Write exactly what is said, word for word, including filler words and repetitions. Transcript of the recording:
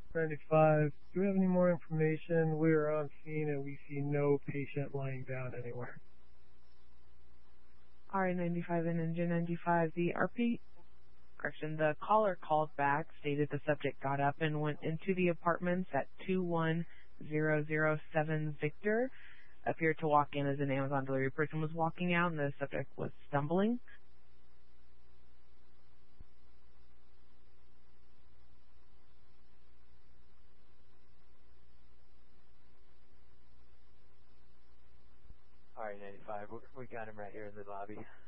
ninety-five, do we have any more information? We are on scene and we see no patient lying down anywhere. R A ninety-five and Engine ninety-five, the R P, correction, the caller called back, stated the subject got up and went into the apartments at two one zero zero seven Victor, appeared to walk in as an Amazon delivery person was walking out and the subject was stumbling. R A ninety-five, we got him right here in the lobby.